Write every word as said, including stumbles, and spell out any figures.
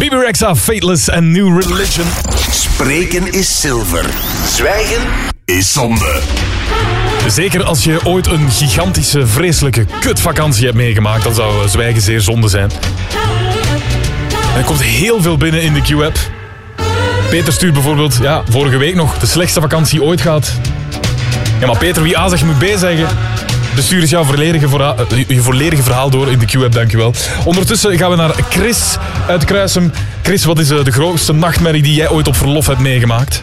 Bebe Rexha, Fateless en New Religion. Spreken is zilver. Zwijgen is zonde. Zeker als je ooit een gigantische, vreselijke kutvakantie hebt meegemaakt, dan zou zwijgen zeer zonde zijn. En er komt heel veel binnen in de Q-app. Peter stuurt bijvoorbeeld, ja, vorige week nog, de slechtste vakantie ooit gehad. Ja, maar Peter, wie A zegt moet B zeggen. Dus stuur eens jouw volledige, verhaal, je volledige verhaal door in de Q-app, dankjewel. Ondertussen gaan we naar Chris uit Kruisem. Chris, wat is de grootste nachtmerrie die jij ooit op verlof hebt meegemaakt?